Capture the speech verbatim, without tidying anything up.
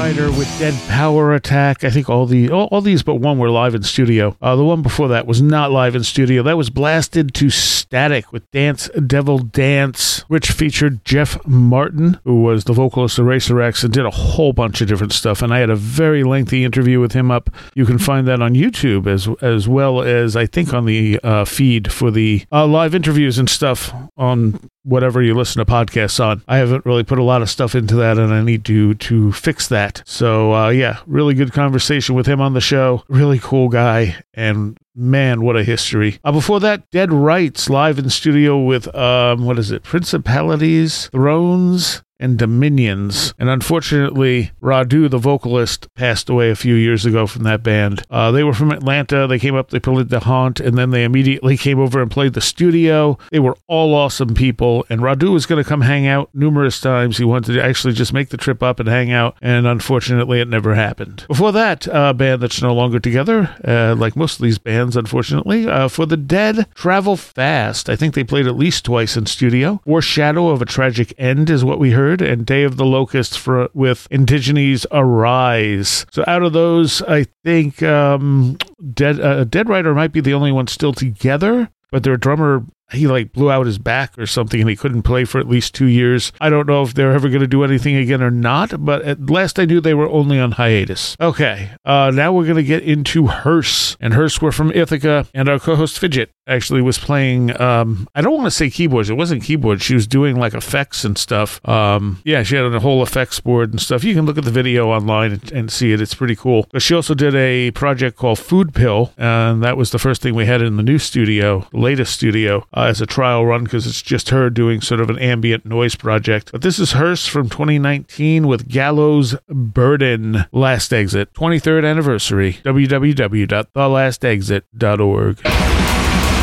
Rider with Dead Power Attack. I think all the all, all these but one were live in studio. Uh, the one before that was not live in studio. That was Blasted to Static with Dance Devil Dance, which featured Jeff Martin, who was the vocalist of Racer X and did a whole bunch of different stuff. And I had a very lengthy interview with him up. You can find that on YouTube as as well as I think on the uh, feed for the uh, live interviews and stuff on whatever you listen to podcasts on. I haven't really put a lot of stuff into that, and I need to to fix that. So, uh, yeah, really good conversation with him on the show. Really cool guy, and man, what a history. Uh, before that, Dead Rights live in studio with, um, what is it, Principalities, Thrones, and Dominions. And unfortunately, Radu, the vocalist, passed away a few years ago from that band. Uh, they were from Atlanta. They came up, they played the Haunt, and then they immediately came over and played the studio. They were all awesome people, and Radu was going to come hang out numerous times. He wanted to actually just make the trip up and hang out, and unfortunately, it never happened. Before that, a uh, band that's no longer together, uh, like most of these bands, unfortunately, uh, For the Dead, Travel Fast. I think they played at least twice in studio. Foreshadow of a Tragic End is what we heard, and Day of the Locust for, with Indigenes Arise. So out of those, I think um, Dead uh, Dead Rider might be the only one still together, but their drummer, he like blew out his back or something and he couldn't play for at least two years. I don't know if they're ever going to do anything again or not, but at last I knew they were only on hiatus. Okay, uh, now we're going to get into Hearse. And Hearse were from Ithaca, and our co-host Fidget actually was playing, um, I don't want to say keyboards. It wasn't keyboards. She was doing like effects and stuff. Um, yeah, she had a whole effects board and stuff. You can look at the video online and, and see it. It's pretty cool. But she also did a project called Food Pill, and that was the first thing we had in the new studio, the latest studio, uh, as a trial run, because it's just her doing sort of an ambient noise project. But this is Hearse from twenty nineteen with Gallows Burden. Last Exit, twenty-third anniversary, w w w dot the last exit dot org.